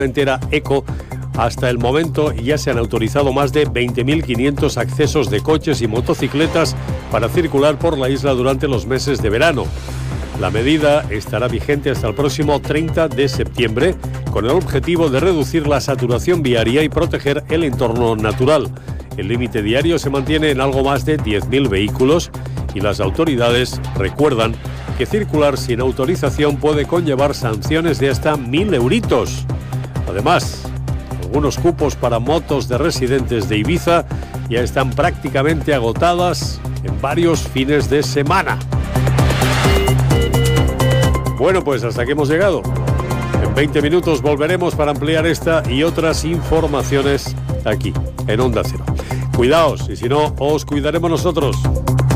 Entera Eco. Hasta el momento ya se han autorizado más de 20.500 accesos de coches y motocicletas para circular por la isla durante los meses de verano. La medida estará vigente hasta el próximo 30 de septiembre, con el objetivo de reducir la saturación viaria y proteger el entorno natural. El límite diario se mantiene en algo más de 10.000 vehículos y las autoridades recuerdan que circular sin autorización puede conllevar sanciones de hasta 1.000 euritos. Además, algunos cupos para motos de residentes de Ibiza ya están prácticamente agotadas en varios fines de semana. Bueno, pues hasta aquí hemos llegado. En 20 minutos volveremos para ampliar esta y otras informaciones aquí, en Onda Cero. Cuidaos y si no, os cuidaremos nosotros.